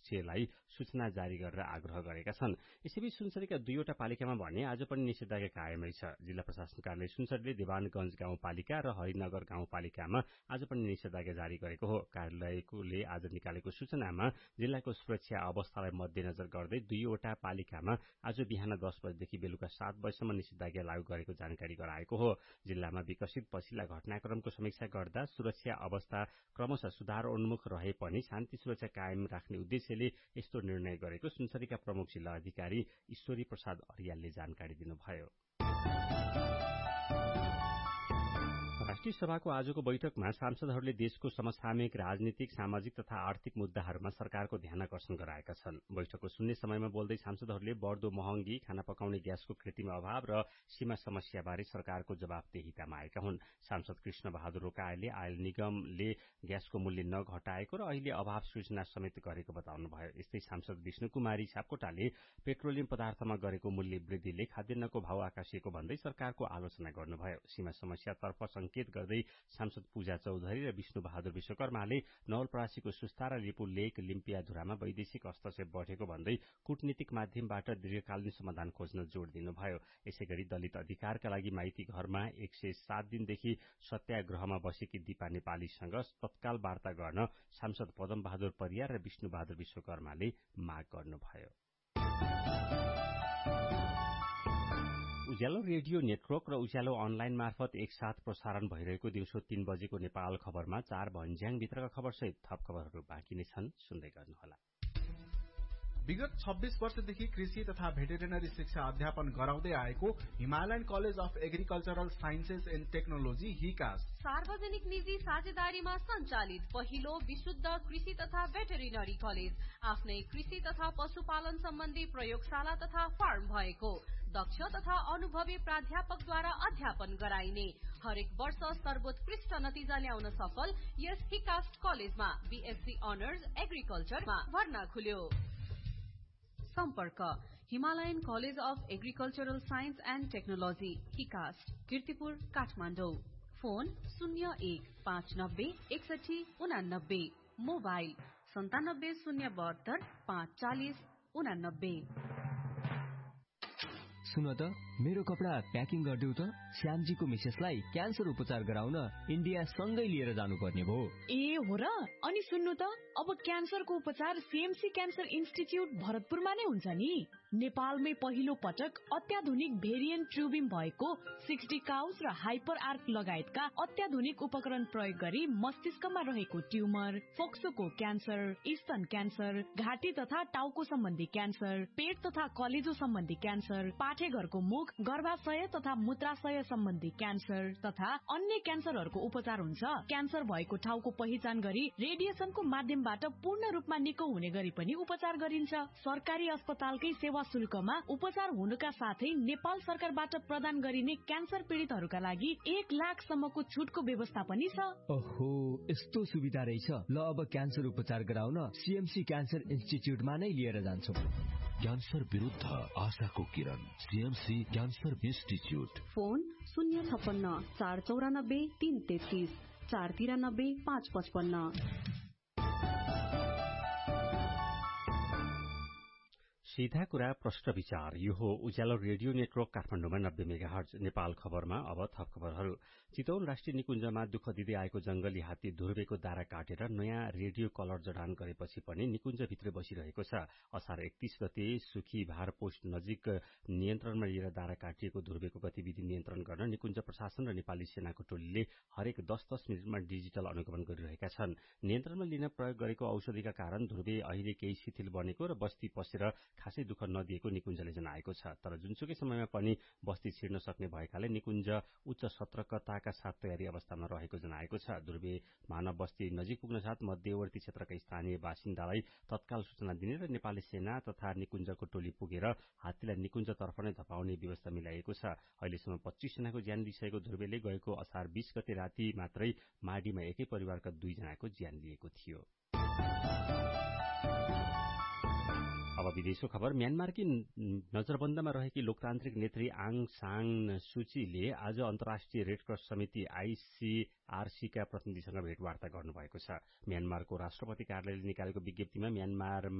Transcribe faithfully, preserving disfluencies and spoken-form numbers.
प्रमुखलाई सूचना जारी गरेर आग्रह गरेका छन्। यसैबीच सुनसरीका दुईवटा पालिकामा भने आज पनि निषेधाज्ञा कायमै छ। जिल्ला प्रशासन कार्यालय सुनसरीले देवानगंज गाउँपालिका र हरिनगर गाउँपालिकामा आज पनि निषेधाज्ञा जारी गरेको हो। कार्यालयले आज निकालेको सूचनामा जिल्लाको सुरक्षा अवस्थालाई मध्यनजर गर्दै दुईवटा पालिकामा आज बिहान दस बजेदेखि बेलुका सात बजेसम्म निषेधाज्ञा लागू गरेको जानकारी गराएको हो। जिल्लामा विकसित पछिल्ला घटनाक्रमको समीक्षा गर्दा सुरक्षा अवस्था क्रमशः सुधार उन्मुख रहे पनि शान्ति सुरक्षा कायम राख्ने उद्देश्यले यस्तो निर्णय गरेको सुनसरीका प्रमुख जिल्ला अधिकारी ईश्वरी प्रसाद अर्यालले जानकारी दिनुभयो। राष्ट्रिय सभाको आजको बैठकमा सांसदहरूले देशको समसामयिक राजनीतिक सामाजिक तथा आर्थिक मुद्दाहरूमा सरकारको ध्यान आकर्षण गराएका छन्। बैठकको शून्य समयमा बोल्दै सांसदहरूले बढ़दो महँगी, खाना पकाउने ग्यासको कृत्रिम अभाव र सीमा समस्याबारे सरकारको जवाफदेहिता मागेका हुन्। सांसद कृष्ण बहादुर रोकाले आयल निगमले ग्यासको मूल्य नघटाएको र अहिले अभाव सृजना समेत गरेको बताउनुभयो। यस्तै सांसद विष्णु कुमारी सापकोटाले पेट्रोलियम पदार्थमा गरेको मूल्य वृद्धिले खाद्यान्नको भाव आकाशिएको भन्दै सरकारको आलोचना गर्नुभयो। सीमा समस्यातर्फ संकेत गर्दै सांसद पूजा चौधरी र विष्णु बहादुर विश्वकर्माले नवलपरासीको सुस्ता र लिपु लेक लिम्पियाधुरामा वैदेशिक हस्तक्षेप बढ़ेको भन्दै कूटनीतिक माध्यमबाट दीर्घकालीन समाधान खोज्न जोड़ दिनुभयो। यसैगरी दलित अधिकारका लागि माइती घरमा एक सय सात दिनदेखि सत्याग्रहमा बसेकी दिपा नेपालीसँग तत्काल वार्ता गर्न सांसद पदम बहादुर परियार र विष्णु बहादुर विश्वकर्माले माग गर्नुभयो। उज्यालो रेडियो नेटवर्क र उज्यालो अनलाइन मार्फत एकसाथ प्रसारण भइरहेको दिउँसो तीन बजेको नेपाल खबरमा चार भन्ज्याङभित्रका खबरसहित थप खबरहरू बाँकी नै छन्, सुन्दै गर्नुहोला। विगत छब्बीस वर्षदेखि कृषि तथा भेटेरिनरी शिक्षा अध्यापन गराउँदै आएको Himalayan college of agricultural sciences and technology हिकास सार्वजनिक निजी साझेदारीमा सञ्चालित पहिलो विशुद्ध कृषि तथा भेटेरिनरी कलेज, आफ्नै कृषि तथा पशुपालन सम्बन्धी प्रयोगशाला तथा फार्म भएको, दक्ष तथा अनुभवी प्राध्यापकद्वारा अध्यापन गराइने, हरेक वर्ष सर्वोत्कृष्ट नतिजा ल्याउन सफल यस हिकास कलेजमा बीएससी अनर्स एग्रिकल्चरमा भर्ना खुल्यो। सम्पर्क Himalayan college of agricultural science and technology हिकास, Kirtipur, Kathmandu. Phone शून्य एक पाँच नब्बे एकसठी उनानब्बे, मोबाइल सन्तानब्बे शून्य बहत्तर पाँच चालिस उनानब्बे। सुन त, मेरो कपडा प्याकिङ गरिदेऊ त। श्यामजीको मिसेसलाई क्यान्सर उपचार गराउन इन्डिया सँगै लिएर जानुपर्ने भयो। ए हो र? अनि सुन्नु त, अब क्यान्सरको उपचार सीएमसी क्यान्सर इन्स्टिच्युट भरतपुरमा नै हुन्छ नि। नेपालमै पहिलो पटक अत्याधुनिक भेरिएन्ट ट्युबिम भएको सिक्सटी काउस र हाइपर आर्क लगायतका अत्याधुनिक उपकरण प्रयोग गरी मस्तिष्कमा रहेको ट्युमर, फोक्सोको क्यान्सर, स्तन क्यान्सर, घाँटी तथा टाउको सम्बन्धी क्यान्सर, पेट तथा कलेजो सम्बन्धी क्यान्सर, पाठेघरको मुख, गर्भाशय तथा मूत्राशय सम्बन्धी क्यान्सर तथा अन्य क्यान्सरहरूको उपचार हुन्छ। क्यान्सर भएको ठाउँको पहिचान गरी रेडिएसनको माध्यमबाट पूर्ण रूपमा निको हुने गरी पनि उपचार गरिन्छ। सरकारी अस्पतालकै सेवा शुल्कमा उपचार हुनुका साथै नेपाल सरकारबाट प्रदान गरिने क्यान्सर पीड़ितहरूका लागि एक लाख सम्मको छुटको व्यवस्था पनि छ। ओहो, यस्तो सुविधा रहेछ। ल, अब क्यान्सर उपचार गराउन सीएमसी क्यान्सर इन्स्टिच्युटमा नै लिएर जान्छौँ। क्यान्सर विरुद्ध आशाको किरण, सीएमसी क्यान्सर इन्स्टिच्युट। फोन शून्य छप्पन्न चार चौरानब्बे तीन तेत्तीस, चार तिरानब्बे पाँच पचपन्न। सीधा कुरा प्रश्न विचार, यो हो उज्यालो रेडियो नेटवर्क काठमाडौँमा नब्बे मेगाहर्ज। नेपाल खबरमा अब थप खबरहरू। चितवन राष्ट्रिय निकुञ्जमा दुःख दिँदै आएको जंगली हात्ती ध्रुवेको दारा काटेर नयाँ रेडियो कलर जडान गरेपछि पनि निकुञ्जभित्र बसिरहेको छ। असार एकतीस गते सुखी भार पोस्ट नजिक नियन्त्रणमा लिएर दारा काटिएको ध्रुवेको गतिविधि नियन्त्रण गर्न निकुञ्ज प्रशासन र नेपाली सेनाको टोलीले हरेक दस दस मिनटमा डिजिटल अनुगमन गरिरहेका छन्। नियन्त्रणमा लिन प्रयोग गरेको औषधिका कारण ध्रुवे अहिले केही शिथिल बनेको र बस्ती पसेर खासै दुःख नदिएको निकुञ्जले जनाएको छ। तर जुनसुकै समयमा पनि बस्ती छिर्न सक्ने भएकाले निकुञ्ज उच्च सतर्कताका साथ तयारी अवस्थामा रहेको जनाएको छ। ध्रुवे मानव बस्ती नजिक पुग्न साथ मध्यवर्ती क्षेत्रका स्थानीय बासिन्दालाई तत्काल सूचना दिने र नेपाली सेना तथा निकुञ्जको टोली पुगेर हात्तीलाई निकुञ्जतर्फ नै धपाउने व्यवस्था मिलाइएको छ। अहिलेसम्म पच्चीस जनाको ज्यान लिइसकेको ध्रुवेले गएको असार बीस गते राति मात्रै माडीमा एकै परिवारका दुईजनाको ज्यान लिएको थियो। अब विदेशको खबर। म्यानमारकी नजरबन्दमा रहेकी लोकतान्त्रिक नेत्री आङ सान सुचीले आज अन्तर्राष्ट्रिय रेडक्रस समिति आईसीआरसीका प्रतिनिधिसँग भेटवार्ता गर्नुभएको छ। म्यानमारको राष्ट्रपति कार्यालयले निकालेको विज्ञप्तिमा म्यानमार